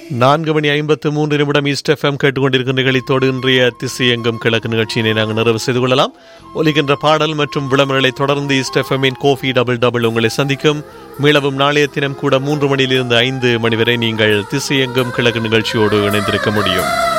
4:53 east FM கேட்டுக்கொண்டிருக்கின்ற நிகழ்ச்சியோடு இன்றைய திசை எங்கும் கிழக்கு நிகழ்ச்சியினை நாங்கள் நிறைவு செய்து கொள்ளலாம். ஒலிக்கின்ற பாடல் மற்றும் விளம்பரங்களை தொடர்ந்து ஈஸ்ட் எஃப்எம்மின் கோஃபி டபுள் டபுள் உங்களை சந்திக்கும். மீளவும் நாளைய தினம் கூட 3 மணியிலிருந்து 5 மணி வரை நீங்கள் திசை எங்கும் கிழக்கு நிகழ்ச்சியோடு இணைந்திருக்க முடியும்.